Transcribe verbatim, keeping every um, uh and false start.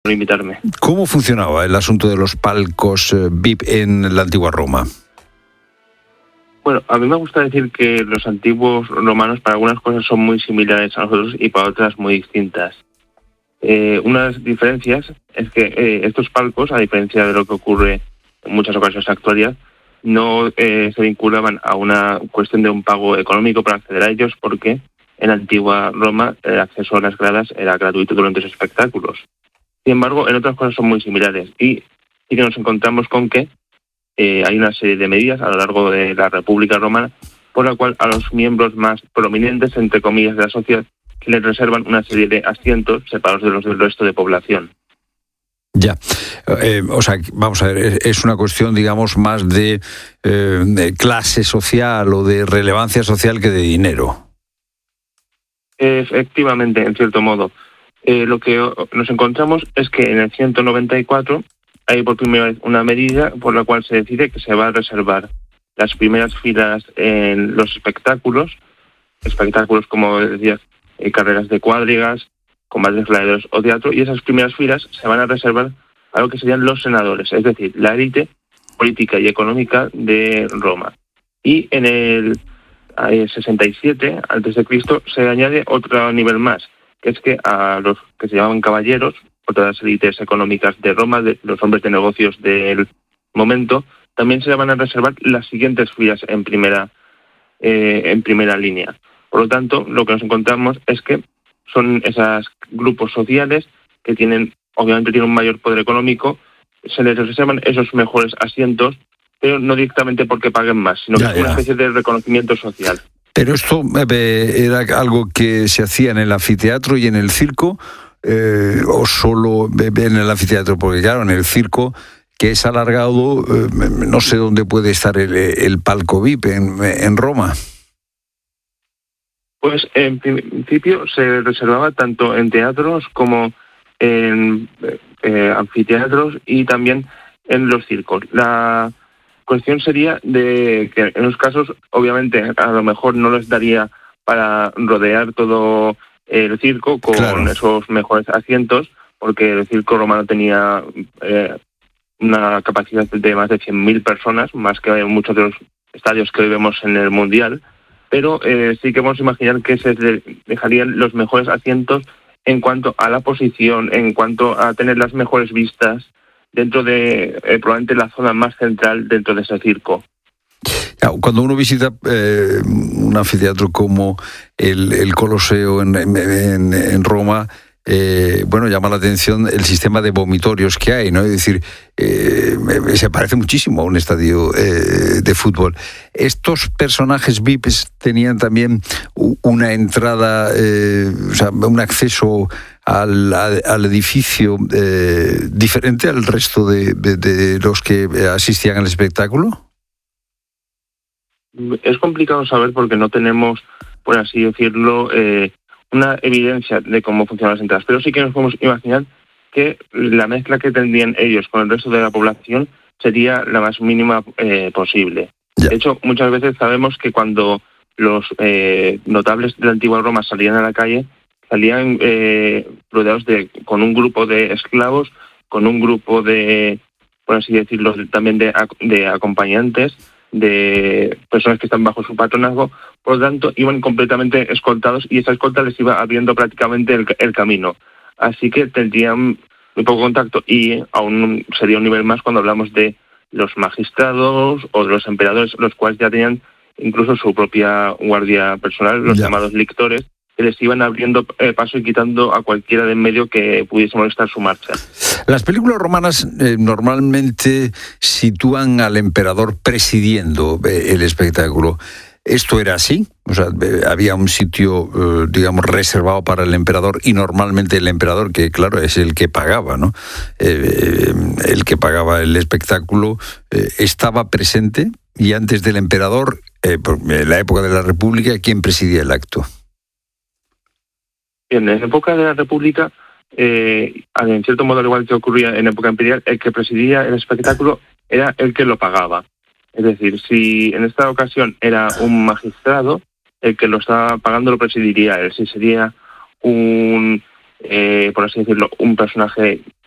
por invitarme. ¿Cómo funcionaba el asunto de los palcos eh, V I P en la antigua Roma? Bueno, a mí me gusta decir que los antiguos romanos para algunas cosas son muy similares a nosotros y para otras muy distintas. Eh, una de las diferencias es que eh, estos palcos, a diferencia de lo que ocurre en muchas ocasiones actuales, no eh, se vinculaban a una cuestión de un pago económico para acceder a ellos, porque en la antigua Roma el acceso a las gradas era gratuito durante los espectáculos. Sin embargo, en otras cosas son muy similares y sí que nos encontramos con que eh, hay una serie de medidas a lo largo de la República Romana por la cual a los miembros más prominentes, entre comillas, de la sociedad, que les reservan una serie de asientos separados de los del resto de población. Ya, eh, o sea, vamos a ver, es una cuestión, digamos, más de, eh, de clase social o de relevancia social que de dinero. Efectivamente, en cierto modo. Eh, lo que nos encontramos es que en el ciento noventa y cuatro hay por primera vez una medida por la cual se decide que se va a reservar las primeras filas en los espectáculos, espectáculos como decías, eh, carreras de cuadrigas, combates gladiadores o teatro, y esas primeras filas se van a reservar a lo que serían los senadores, es decir, la élite política y económica de Roma. Y en el eh, sesenta y siete antes de Cristo se añade otro nivel más, que es que a los que se llamaban caballeros, otras élites económicas de Roma, de los hombres de negocios del momento, también se le van a reservar las siguientes filas en primera eh, en primera línea. Por lo tanto, lo que nos encontramos es que son esos grupos sociales que tienen, obviamente tienen un mayor poder económico, se les reservan esos mejores asientos, pero no directamente porque paguen más, sino ya, que es una especie de reconocimiento social. Pero esto eh, era algo que se hacía en el anfiteatro y en el circo, eh, o solo en el anfiteatro, porque claro, en el circo, que es alargado, eh, no sé dónde puede estar el, el palco V I P en, en Roma. Pues en principio se reservaba tanto en teatros como en eh, anfiteatros y también en los circos. La cuestión sería de que en los casos, obviamente, a lo mejor no les daría para rodear todo el circo con claro. esos mejores asientos, porque el circo romano tenía eh, una capacidad de más de cien mil personas, más que muchos de los estadios que hoy vemos en el Mundial. Pero eh, sí que vamos a imaginar que se dejarían los mejores asientos en cuanto a la posición, en cuanto a tener las mejores vistas dentro de eh, probablemente la zona más central dentro de ese circo. Cuando uno visita eh, un anfiteatro como el, el Coloseo en, en, en Roma, Eh, bueno, llama la atención el sistema de vomitorios que hay, ¿no? Es decir, eh, se parece muchísimo a un estadio eh, de fútbol. ¿Estos personajes V I P tenían también una entrada, eh, o sea, un acceso al, al, al edificio eh, diferente al resto de, de, de los que asistían al espectáculo? Es complicado saber porque no tenemos, por así decirlo, eh, una evidencia de cómo funcionan las entradas, pero sí que nos podemos imaginar que la mezcla que tendrían ellos con el resto de la población sería la más mínima eh, posible. Yeah. De hecho, muchas veces sabemos que cuando los eh, notables de la antigua Roma salían a la calle, salían eh, rodeados de, con un grupo de esclavos, con un grupo de, por así decirlo, también de, de acompañantes, de personas que están bajo su patronazgo. Por lo tanto, iban completamente escoltados y esa escolta les iba abriendo prácticamente el, el camino. Así que tendrían muy poco contacto y aún sería un nivel más cuando hablamos de los magistrados o de los emperadores, los cuales ya tenían incluso su propia guardia personal, los ya. llamados lictores, que les iban abriendo eh, paso y quitando a cualquiera de en medio que pudiese molestar su marcha. Las películas romanas eh, normalmente sitúan al emperador presidiendo eh, el espectáculo. ¿Esto era así? O sea, eh, había un sitio, eh, digamos, reservado para el emperador y normalmente el emperador, que claro, es el que pagaba, ¿no? Eh, el que pagaba el espectáculo, eh, estaba presente y antes del emperador, eh, en la época de la República, ¿quién presidía el acto? Bien, en la época de la República, eh, en cierto modo, al igual que ocurría en época imperial, el que presidía el espectáculo era el que lo pagaba. Es decir, si en esta ocasión era un magistrado, el que lo estaba pagando lo presidiría él. Si sería un, eh, por así decirlo, un personaje